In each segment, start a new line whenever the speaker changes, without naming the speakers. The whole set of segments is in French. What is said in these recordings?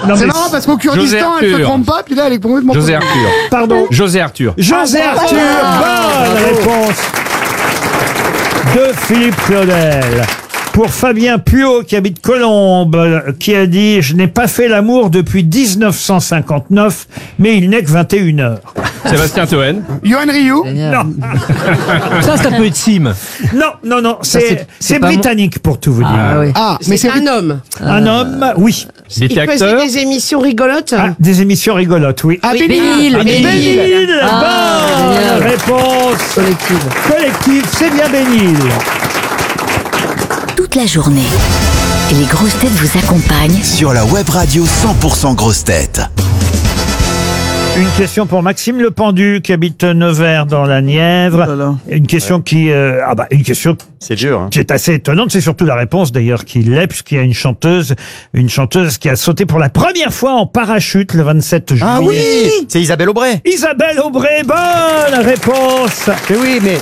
Non,
C'est
mais-
marrant parce qu'au Kurdistan, elle se
Arthur.
trompe pas, puis là, elle est complètement...
José Arthur.
Pardon.
José Arthur.
José Arthur, bonne réponse de Philippe Claudel. Pour Fabien Puot, qui habite Colombes, qui a dit « Je n'ai pas fait l'amour depuis 1959, mais il n'est que 21h.
Sébastien Toen.
Yoann Ryu. »
Non,
Ça peut être Sim.
non, c'est
pas
britannique pour tout vous dire.
Ah oui.
Ah, mais c'est...
un homme.
Un homme, oui.
Il était
Il faisait
acteur.
des émissions rigolotes.
Ah, des émissions rigolotes, oui.
Ah,
Oui,
Bénil.
Bénil.
Bénil, bonne
génial.
réponse
Collective.
collective, c'est bien Bénil.
Toute la journée. Et les grosses têtes vous accompagnent
Sur la web radio 100% grosses têtes.
Une question pour Maxime Le Pendu qui habite Nevers dans la Nièvre. Une question qui, une question
C'est dur. Hein.
qui est assez étonnante. C'est surtout la réponse d'ailleurs qui l'est, puisqu'il y a une chanteuse qui a sauté pour la première fois en parachute le 27 juillet.
Ah oui, c'est Isabelle Aubray.
Isabelle Aubray, bonne réponse.
Mais oui, mais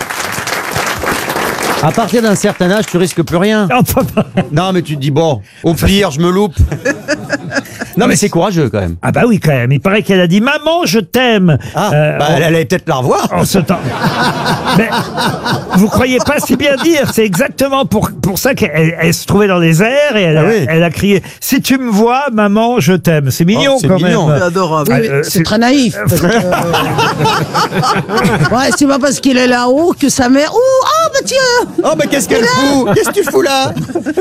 à partir d'un certain âge, tu risques plus rien. Non, mais tu te dis bon, au pire, je me loupe. Non, mais c'est courageux quand même.
Ah bah oui quand même. Il paraît qu'elle a dit maman je t'aime.
Ah, elle allait peut-être la revoir.
En ce temps. Mais vous croyez pas si bien dire. C'est exactement pour ça qu'elle se trouvait dans les airs et elle a crié si tu me vois maman je t'aime. C'est mignon
c'est
quand
mignon.
même.
C'est
adorable.
Oui, c'est très naïf. parce que, ouais, c'est pas parce qu'il est là-haut que sa mère. Oh bah tiens.
Oh, mais qu'est-ce qu'elle fout? Qu'est-ce que tu fous là?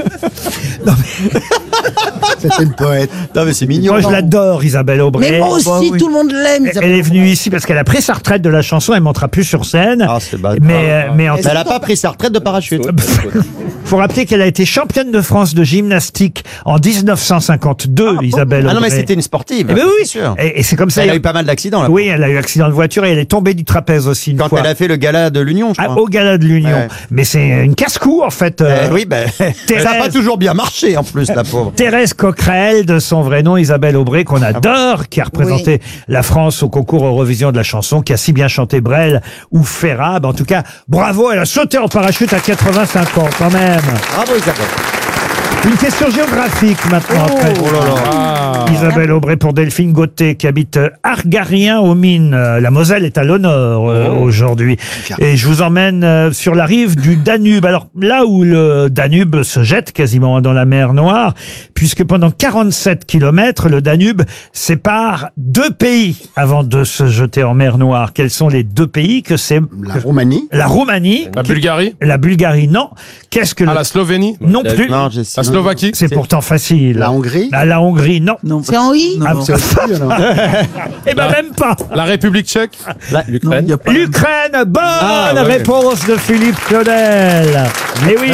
C'était une poète.
Non, mais c'est mignon.
Moi je l'adore Isabelle Aubray.
Mais moi aussi, tout le monde l'aime.
Elle est venue ici parce qu'elle a pris sa retraite de la chanson. Elle montera plus sur scène.
Ah, c'est bad.
Mais en
Elle a pas pris sa retraite de parachute.
faut rappeler qu'elle a été championne de France de gymnastique en 1952, Isabelle Aubray.
Ah non, mais c'était une sportive.
Eh ben oui,
c'est sûr.
et c'est comme ça.
Elle a eu pas mal d'accidents là.
Oui, elle a eu accident de voiture et elle est tombée du trapèze aussi une
Quand
fois.
elle a fait le gala de l'Union, je crois.
Au gala de l'Union.
Ouais.
Mais c'est une casse-cou en fait.
Oui, ben, ça n'a pas toujours bien marché en plus, la pauvre.
Thérèse Coquerel, de son vrai nom, Isabelle Aubray, qu'on adore, qui a représenté la France au concours Eurovision de la chanson, qui a si bien chanté Brel ou Ferrab. En tout cas, bravo, elle a sauté en parachute à 85 ans quand même.
Bravo, Isabelle.
Une question géographique maintenant. après.
Oh là là.
Isabelle Aubray pour Delphine Gauthier qui habite Argarien aux Mines. La Moselle est à l'honneur aujourd'hui. Et je vous emmène sur la rive du Danube. Alors là où le Danube se jette quasiment dans la mer Noire, puisque pendant 47 kilomètres, le Danube sépare deux pays avant de se jeter en mer Noire. Quels sont les deux pays que c'est?
La Roumanie.
La Roumanie.
La Bulgarie.
La Bulgarie, non. Qu'est-ce que
Ah, la Slovénie.
Non plus.
Non, je sais.
La Slovaquie.
C'est pourtant facile.
La Hongrie.
La Hongrie, non.
C'est en I.
Ah,
C'est aussi, alors.
Eh ben même pas.
La République tchèque. L'Ukraine.
L'Ukraine, bonne
ouais.
réponse de Philippe Claudel. Eh oui.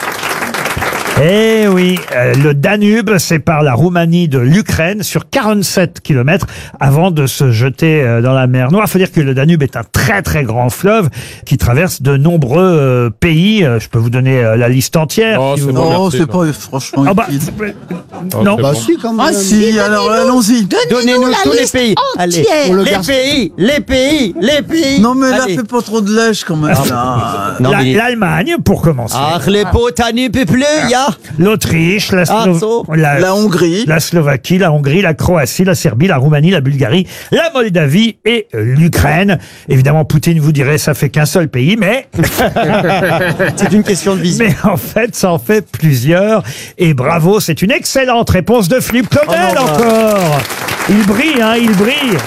Eh oui, le Danube sépare la Roumanie de l'Ukraine sur 47 kilomètres avant de se jeter dans la mer Noire. Il faut dire que le Danube est un très très grand fleuve qui traverse de nombreux pays. Je peux vous donner la liste entière.
Oh,
si
c'est
vous
bon,
voulez.
Non,
merci,
c'est
non.
pas franchement
Ah bah,
utile.
non.
c'est
Bah
bon.
si, quand même.
Ah,
Si, alors allons-y.
Donnez-nous
la
tous les
liste
pays. Allez.
entière.
Pour le
Les
garçon.
pays, les pays, les pays.
Non, mais là,
Allez.
fais pas trop de lèche quand même.
Non, mais-
L'Allemagne pour commencer.
Ach, les potani peuplés, ya.
L'Autriche, la,
so.
La Hongrie.
la Slovaquie, la Hongrie, la Croatie, la Serbie, la Roumanie, la Bulgarie, la Moldavie et l'Ukraine. Évidemment, Poutine vous dirait ça fait qu'un seul pays, mais
C'est une question de vision.
mais en fait, ça en fait plusieurs. Et bravo, c'est une excellente réponse de Philippe Claudel encore. Il brille, hein, il brille.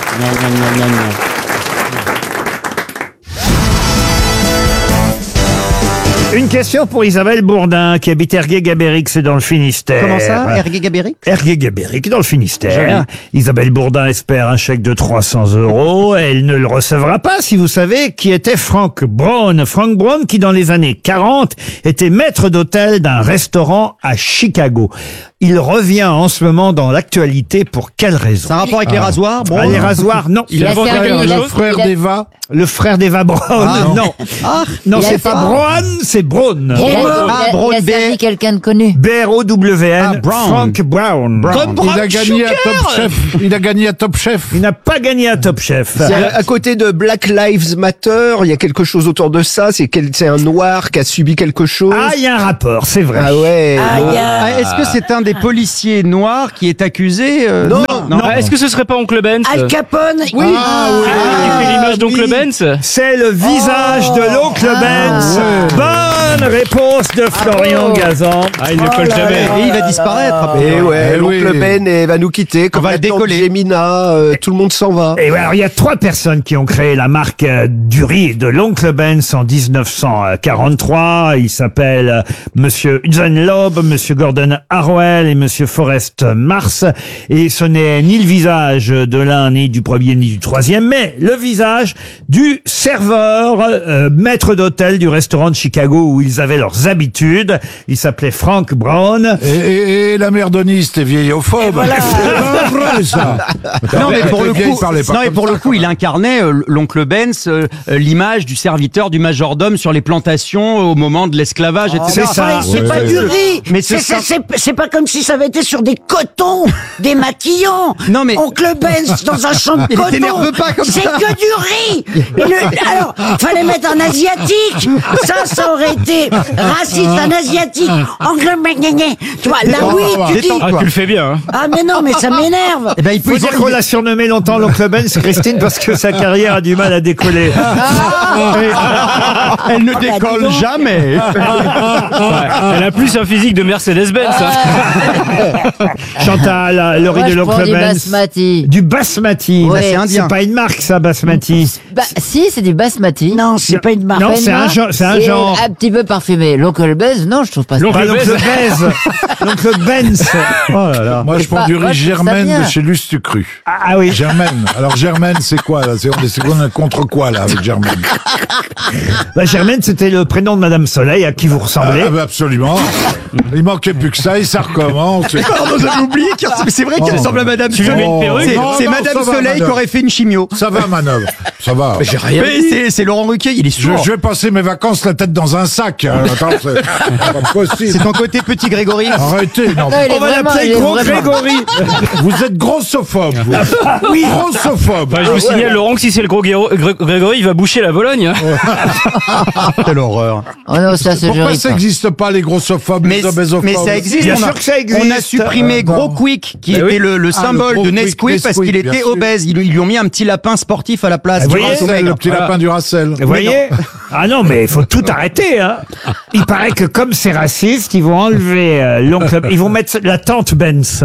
Une question pour Isabelle Bourdin, qui habite Ergué-Gabéric, c'est dans le Finistère.
Comment ça, Hergé Gabéric?
Ergué-Gabéric, dans le Finistère. Isabelle Bourdin espère un chèque de 300 €. Elle ne le recevra pas si vous savez qui était Frank Braun. Frank Braun qui, dans les années 40, était maître d'hôtel d'un restaurant à Chicago. Il revient en ce moment dans l'actualité pour quelle raison?
C'est un rapport avec les rasoirs?
Ah, les rasoirs, non.
Il a vendu quelque chose.
Frère d'Eva.
Le frère d'Eva Braun, non. Non,
Il a
c'est
fait-
pas Braun, c'est Braun.
Il
Braun,
a servi quelqu'un de connu.
B-R-O-W-N,
Brown.
Frank Brown.
Il a gagné à Top Chef. Il a gagné à Top Chef.
Il n'a pas gagné à Top Chef.
C'est à côté de Black Lives Matter, il y a quelque chose autour de ça. C'est un noir qui a subi quelque chose.
Ah, il y a un rapport, c'est vrai.
Ah ouais.
Ah, il y a-
Est-ce que c'est un des policiers noirs qui est accusé. Non.
Est-ce que ce serait pas Oncle Benz?
Al Capone.
Oui.
Qui fait l'image d'Oncle Benz?
C'est le visage de l'oncle Benz. Bonne réponse de Florian Gazan.
Ah, il ne colle jamais.
Et il va disparaître.
Et ouais, l'oncle
oui.
Ben va nous quitter. Comme
va
la
le décoller.
tante Gemina, tout le monde s'en va.
Et ouais, alors il y a 3 personnes qui ont créé la marque du riz de l'oncle Benz en 1943. Ils s'appellent Monsieur Hudson Loeb, Monsieur Gordon Harwell et Monsieur Forrest Mars. Et ce n'est ni le visage de l'un, ni du premier, ni du troisième, mais le visage du serveur, maître d'hôtel du restaurant de Chicago où ils avaient leurs habitudes. Il s'appelait Frank Brown.
Et la mère Denise, t'es vieillophobe. C'est pas vrai, ça.
Non, mais pour le
Les vieilles
coup,
parlaient pas
non, et
comme
pour
ça,
le coup, il incarnait l'oncle Benz, l'image du serviteur, du majordome sur les plantations au moment de l'esclavage, etc.
c'est ça.
C'est pas du riz.
Mais
c'est pas comme si ça avait été sur des cotons, des maquillons.
Non, mais-
Oncle Benz dans un champ de
Mais
coton.
t'énerve pas comme
C'est
ça.
que du riz. Alors, fallait mettre un asiatique. Ça aurait été raciste, un asiatique. Oncle Benz. Tu vois, là oui, tu dis.
Ah, tu le fais bien, hein.
Ah mais non, mais ça m'énerve.
Eh ben, il
Faut dire qu'on l'a surnommé longtemps l'oncle Benz, Christine, parce que sa carrière a du mal à décoller.
Elle ne décolle
donc.
jamais.
Elle a plus un physique de Mercedes-Benz, hein.
Chantal, le riz
Moi,
de
je prends
l'oncle
du
Benz.
basmati.
Du basmati.
Ouais.
C'est indien.
C'est pas une marque, ça, basmati.
Bah, si, c'est du basmati.
Non, c'est pas une marque.
Non,
Pas
c'est
une
un
marque,
genre. C'est un genre.
un petit peu parfumé. L'oncle Benz, non, je trouve pas ça.
L'oncle
Pas l'oncle
Benz.
Benz. L'oncle Benz. Oh là là.
Moi, je prends
pas-
du
moi,
riz
je trouve ça
Germaine
bien.
de chez Lustucru.
Ah oui.
Germaine. Alors, Germaine, c'est quoi, là? C'est on est contre quoi, là, avec Germaine?
Bah, Germaine, c'était le prénom de Madame Soleil à qui vous ressemblez.
Ah, bah, absolument. Il manquait plus que ça et ça recommence.
Pardon, j'avais oublié. C'est vrai qu'elle ressemble à Madame
Tu lui mets une perruque?
C'est
Non,
Madame
ça va,
Soleil qui
madame.
aurait fait une chimio.
Ça va, manœuvre. Ça va.
Mais c'est Laurent Ruquier, il est sourd.
Je vais passer mes vacances la tête dans un sac. Attends, c'est pas possible.
C'est ton côté petit Grégory.
Arrêtez, non.
Non, il est
On va
vraiment-
l'appeler
il est
Gros
vraiment-
Grégory.
Vous êtes grossophobe, vous. Oui, grossophobe.
Bah, je vous signale, Laurent, que si c'est le gros Grégory, il va boucher la Vologne, hein.
Quelle horreur.
Oh non, ça, c'est
Pourquoi
joli.
ça n'existe pas, les grossophobes,
Mais,
les obésophobes?
mais ça existe.
Bien
on a-
sûr que ça existe.
On a supprimé Gros Quick, qui
Bah
était
oui.
le symbole
Gros
de
Quick,
Nesquik parce
Nesquik,
qu'il
bien
était
sûr.
obèse. Ils lui ont mis un petit lapin sportif à la place.
Vous voyez,
Duracell, le petit lapin du Racel.
Vous voyez? Ah non, mais il faut tout arrêter, hein. Il paraît que comme c'est raciste, ils vont enlever l'oncle, ils vont mettre la tante Benz.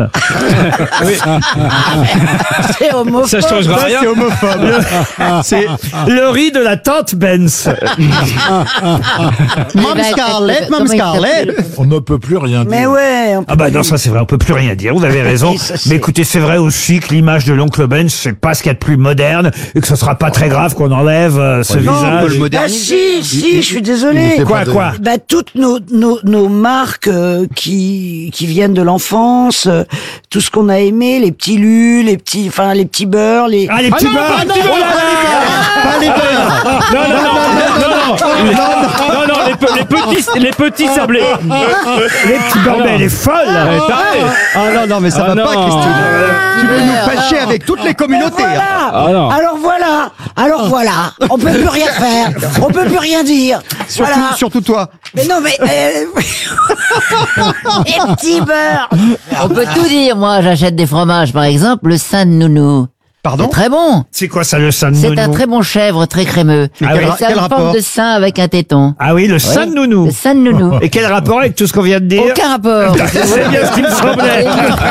C'est homophobe.
Ça changera rien.
C'est homophobe. C'est
Le riz de la tante Benz.
Mme
ben,
Scarlett,
comment
Mme
il
Scarlett.
On ne peut plus rien dire.
Mais ouais.
Ah bah non, ça c'est vrai, on peut plus rien dire, vous avez raison.
Oui, ça, c'est-
Mais écoutez, c'est vrai aussi que l'image de l'oncle Benz, c'est pas ce qu'il y a de plus moderne et que ce sera pas très grave qu'on enlève ce
on peut
visage.
le
Ah
moderniser.
si, je suis désolée.
Quoi, quoi?
Bah, toutes nos marques qui viennent de l'enfance, tout ce qu'on a aimé, les petits lus, les petits beurres, les...
Ah, les petits beurres!
pas les beurres. Pas les beurres.
Non, les petits sablés.
Les petits beurres, mais elle est folle!
Ah non, mais ça
Ah
va pas,
non.
Christine. Tu veux nous fâcher avec toutes les communautés. hein.
Ah non.
Alors voilà, on peut plus rien faire, on peut plus rien dire.
Surtout,
Voilà.
surtout toi.
Mais non, mais les petits beurres.
On peut tout dire. Moi, j'achète des fromages, par exemple, le Saint Nounou.
Pardon?
C'est très bon.
C'est quoi ça, le sein de
C'est
nounou?
un très bon chèvre, très crémeux.
Mais
Et
quel
ça a
rapport
une forme de sein avec un téton.
Ah oui, le sein
Ouais.
de nounou.
Le Saint Nounou.
Et quel rapport avec tout ce qu'on vient de dire?
Aucun rapport.
C'est bien ce qui me semblait.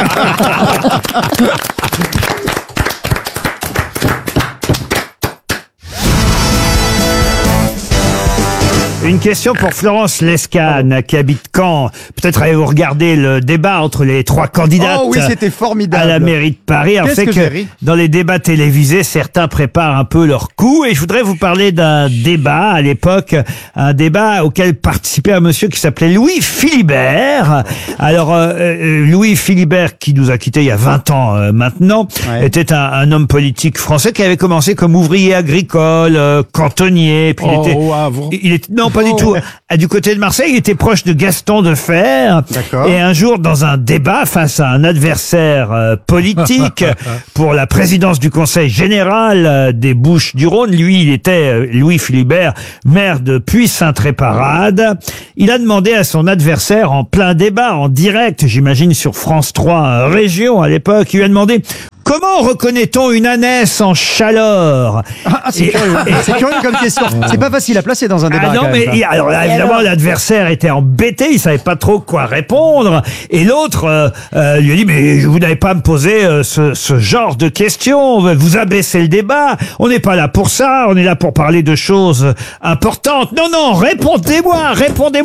Une question pour Florence Lescane qui habite Caen. Peut-être avez-vous regardé le débat entre les 3 candidates
Oh oui, c'était formidable.
à la mairie de Paris. Alors,
Qu'est-ce
c'est
que j'ai ri.
dans les débats télévisés, certains préparent un peu leur coup. Et je voudrais vous parler d'un débat à l'époque, un débat auquel participait un monsieur qui s'appelait Louis Philibert. Alors, Louis Philibert, qui nous a quittés il y a 20 ans maintenant,
Ouais.
était un homme politique français qui avait commencé comme ouvrier agricole, cantonnier. Puis
Oh, au Havre.
il était non pas du tout. Du côté de Marseille, il était proche de Gaston Defferre.
D'accord.
Et un jour, dans un débat face à un adversaire politique pour la présidence du Conseil général des Bouches-du-Rhône, lui, il était Louis Philibert, maire de Puy-Saint-Tréparade. Il a demandé à son adversaire en plein débat, en direct, j'imagine sur France 3 Région à l'époque, il lui a demandé: comment reconnaît-on une ânesse en chaleur?
C'est curieux. C'est curieux comme question. C'est pas facile à placer dans un débat.
Ah non,
quand même,
mais
ça.
alors là, évidemment, l'adversaire était embêté, il savait pas trop quoi répondre. Et l'autre lui a dit: mais vous n'avez pas à me poser ce genre de questions. Vous abaissez le débat. On n'est pas là pour ça. On est là pour parler de choses importantes. Non, non, répondez-moi.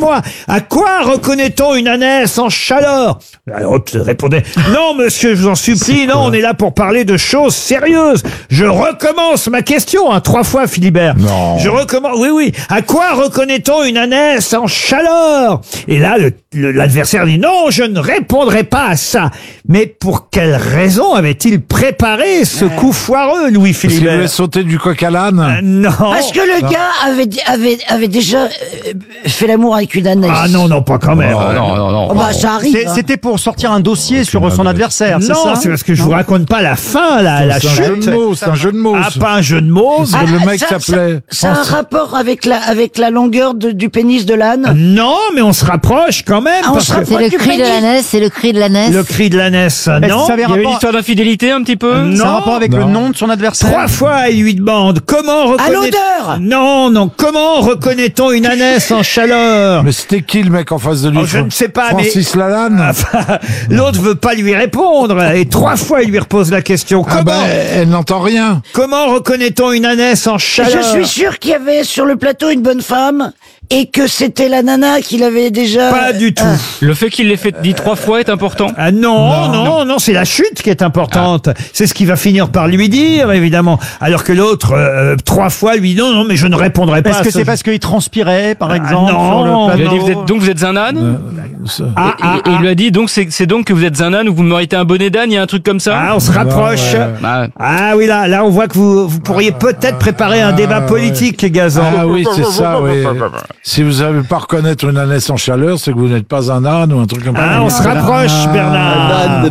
À quoi reconnaît-on une ânesse en chaleur? L'autre répondait: non, monsieur, je vous en supplie. Non, on est là pour parler de choses sérieuses. Je recommence ma question, 3 fois, Philibert.
Non.
Je recommence. Oui. À quoi reconnaît-on une ânesse en chaleur? Et là, l'adversaire dit: non, je ne répondrai pas à ça. Mais pour quelle raison avait-il préparé ce coup foireux, Louis
Parce qu'il
Philibert?
voulait sauter du coq à l'âne.
Non.
Parce que le gars avait déjà fait l'amour avec une ânesse.
Ah non, pas quand même.
Oh, bah, ça arrive.
C'était pour sortir un dossier sur son adversaire, c'est
Non,
ça?
c'est parce que je vous raconte pas la fin, la
C'est un jeu
chute.
de mots, c'est un jeu de mots.
Ah, pas un jeu de mots.
Parce que le mec s'appelait...
Ça a un rapport avec la longueur du pénis de l'âne.
Non, mais on se rapproche quand même.
Ah, on
parce
se
que-
rapproche.
C'est le cri de l'ânesse, c'est le cri de l'ânesse.
Le cri de l'ânesse,
Est-ce que
non.
ça avait
Il y avait une
rapport,
histoire d'infidélité un petit peu.
Non.
ça a rapport avec le
Non.
nom de son adversaire?
3 fois, il lui demande: comment reconnaît...
l'odeur.
Non, comment reconnaît-on une ânesse en chaleur?
Mais c'était qui le mec en face de lui?
Oh, je ne sais pas,
Francis Lalanne.
Enfin, l'autre veut pas lui répondre, et 3 fois il lui repose la question.
Ah ben, elle n'entend rien.
Comment reconnaît-on une ânesse en chaleur?
Je suis sûr qu'il y avait sur le plateau une bonne femme et que c'était la nana qu'il avait déjà...
Pas du tout.
Le fait qu'il l'ait fait dit 3 fois est important.
Ah non, c'est la chute qui est importante. C'est ce qu'il va finir par lui dire, évidemment. Alors que l'autre, 3 fois, lui dit: non, mais je ne répondrai pas.
Est-ce
à
que
ce-
c'est parce qu'il transpirait, par exemple,
non.
sur le
Il a
plateau?
dit, donc vous êtes un âne. Et il lui a dit: donc c'est donc que vous êtes un âne ou vous méritez un bonnet d'âne. Il y a un truc comme ça.
Ah, on se rapproche.
Bah,
Ah oui, là, on voit que vous pourriez peut-être préparer un débat politique, Gazan.
Ah oui, c'est ça, oui. Si vous n'avez pas reconnaître une ânesse en chaleur, c'est que vous n'êtes pas un âne ou un truc comme ça.
Ah, on se rapproche, Bernard.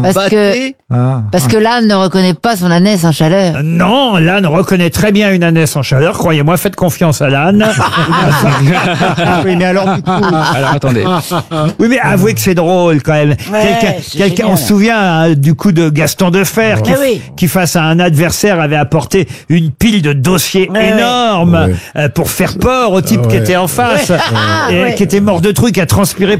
Parce que l'âne ne reconnaît pas son ânesse en chaleur.
Non, l'âne reconnaît très bien une ânesse en chaleur. Croyez-moi, faites confiance à l'âne.
Oui, mais alors, du coup,
alors attendez.
Oui, mais avouez que c'est drôle quand même.
Ouais, c'est génial.
On se souvient du coup de Gaston Defferre
Eh oui.
qui, face à un adversaire, avait apporté une pile de dossiers
Ouais,
énormes pour faire peur au type qui était en face et
Ouais.
qui était mort de trucs, à transpirer